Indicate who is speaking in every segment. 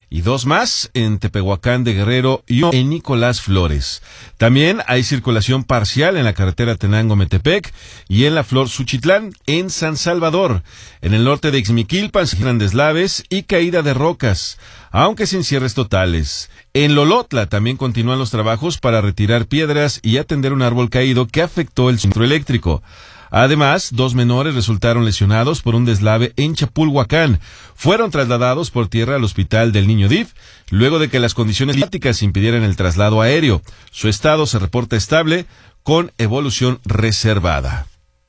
Speaker 1: y 2 más en Tepehuacán de Guerrero y uno en Nicolás Flores. También hay circulación parcial en la carretera Tenango-Metepec y en la Flor Suchitlán en San Salvador. En el norte de Ixmiquilpan se generan deslaves y caída de rocas, aunque sin cierres totales. En Lolotla también continúan los trabajos para retirar piedras y atender un árbol caído que afectó el centro eléctrico. Además, 2 menores resultaron lesionados por un deslave en Chapulhuacán. Fueron trasladados por tierra al hospital del Niño DIF, luego de que las condiciones climáticas impidieran el traslado aéreo. Su estado se reporta estable, con evolución reservada.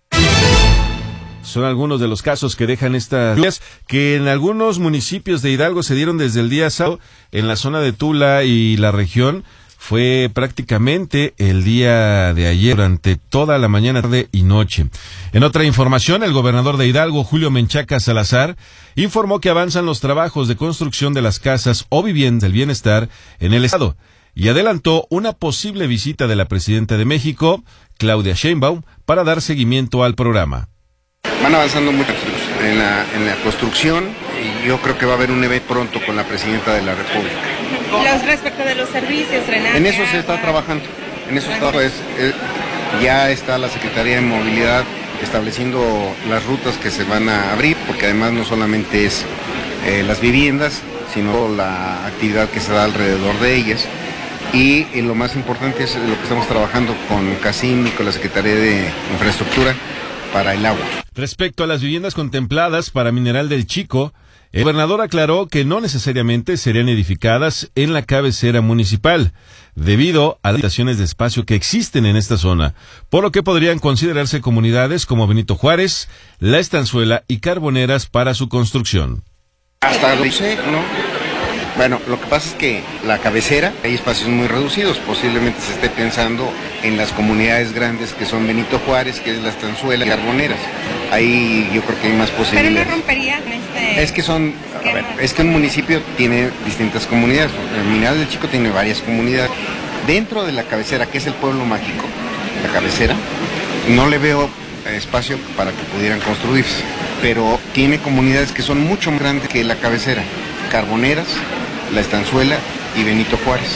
Speaker 1: Son algunos de los casos que dejan estas lluvias que en algunos municipios de Hidalgo se dieron desde el día sábado. En la zona de Tula y la región fue prácticamente el día de ayer durante toda la mañana, tarde y noche. En otra información, el gobernador de Hidalgo, Julio Menchaca Salazar, informó que avanzan los trabajos de construcción de las casas o viviendas del bienestar en el estado y adelantó una posible visita de la presidenta de México, Claudia Sheinbaum, para dar seguimiento al programa.
Speaker 2: Van avanzando mucho en la construcción y yo creo que va a haber un evento pronto con la presidenta de la República.
Speaker 3: Respecto de los servicios, drenaje.
Speaker 2: En eso se está trabajando. En eso ya está la Secretaría de Movilidad estableciendo las rutas que se van a abrir, porque además no solamente es las viviendas, sino la actividad que se da alrededor de ellas. Y lo más importante es lo que estamos trabajando con CACIM y con la Secretaría de Infraestructura para el agua.
Speaker 1: Respecto a las viviendas contempladas para Mineral del Chico, el gobernador aclaró que no necesariamente serían edificadas en la cabecera municipal, debido a las limitaciones de espacio que existen en esta zona, por lo que podrían considerarse comunidades como Benito Juárez, La Estanzuela y Carboneras para su construcción.
Speaker 2: Hasta lo sé, ¿no? Bueno, lo que pasa es que la cabecera, hay espacios muy reducidos, posiblemente se esté pensando en las comunidades grandes que son Benito Juárez, que es La Estanzuela y Carboneras. Ahí yo creo que hay más posibilidades.
Speaker 3: Pero no rompería con este...
Speaker 2: Es que un municipio tiene distintas comunidades. El Mineral del Chico tiene varias comunidades. Dentro de la cabecera, que es el pueblo mágico, la cabecera, no le veo espacio para que pudieran construirse, pero tiene comunidades que son mucho más grandes que la cabecera. Carboneras, La Estanzuela y Benito Juárez.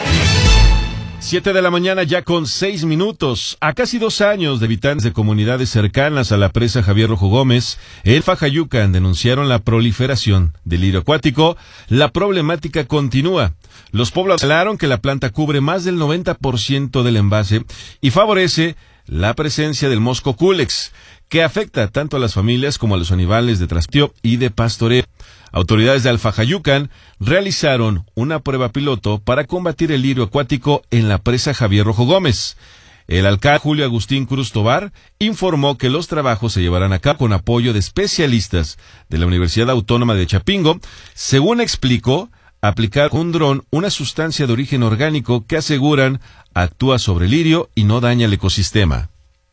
Speaker 1: 7 de la mañana ya con 6 minutos. A casi 2 años de habitantes de comunidades cercanas a la presa Javier Rojo Gómez, en Fajayucan, denunciaron la proliferación del lirio acuático. La problemática continúa. Los pobladores señalaron que la planta cubre más del 90% del envase y favorece la presencia del mosco culex, que afecta tanto a las familias como a los animales de trasteo y de pastoreo. Autoridades de Alfajayucan realizaron una prueba piloto para combatir el lirio acuático en la presa Javier Rojo Gómez. El alcalde Julio Agustín Cruz Tobar informó que los trabajos se llevarán a cabo con apoyo de especialistas de la Universidad Autónoma de Chapingo. Según explicó, aplicar un dron una sustancia de origen orgánico que aseguran actúa sobre el lirio y no daña el ecosistema.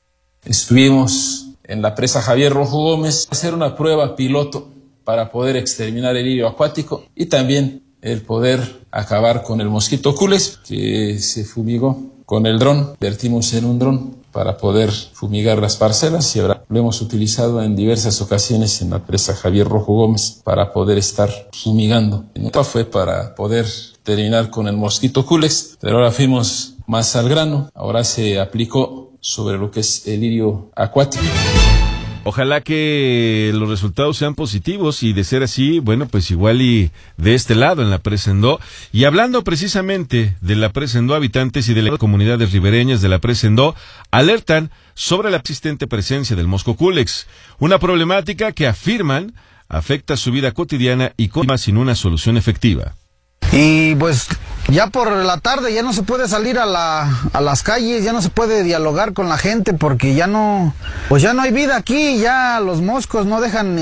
Speaker 4: Estuvimos en la presa Javier Rojo Gómez a hacer una prueba piloto para poder exterminar el lirio acuático y también el poder acabar con el mosquito culex, que se fumigó con el dron. Vertimos en un dron para poder fumigar las parcelas y ahora lo hemos utilizado en diversas ocasiones en la presa Javier Rojo Gómez para poder estar fumigando. Nunca fue para poder terminar con el mosquito culex, pero ahora fuimos más al grano. Ahora se aplicó sobre lo que es el lirio acuático.
Speaker 1: Ojalá que los resultados sean positivos y de ser así, bueno, pues igual y de este lado en la presa Endó. Y hablando precisamente de la presa Endó, habitantes y de las comunidades ribereñas de la presa Endó alertan sobre la persistente presencia del mosco culex, una problemática que afirman afecta su vida cotidiana y continúa sin una solución efectiva.
Speaker 5: Y pues ya por la tarde ya no se puede salir a las calles, ya no se puede dialogar con la gente porque ya no hay vida aquí, ya los moscos no dejan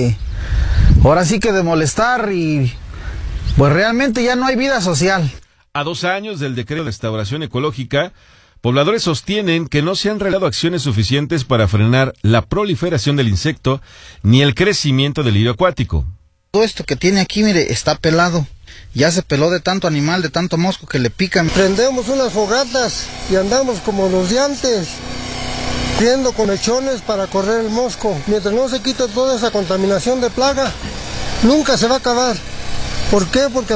Speaker 5: ahora sí que de molestar y pues realmente ya no hay vida social.
Speaker 1: A 2 años del decreto de restauración ecológica, pobladores sostienen que no se han realizado acciones suficientes para frenar la proliferación del insecto ni el crecimiento del lirio acuático.
Speaker 5: Todo esto que tiene aquí, mire, está pelado. Ya se peló de tanto animal, de tanto mosco que le pican.
Speaker 6: Prendemos unas fogatas y andamos como los de antes, viendo con mechones para correr el mosco. Mientras no se quite toda esa contaminación de plaga, nunca se va a acabar. ¿Por qué? Porque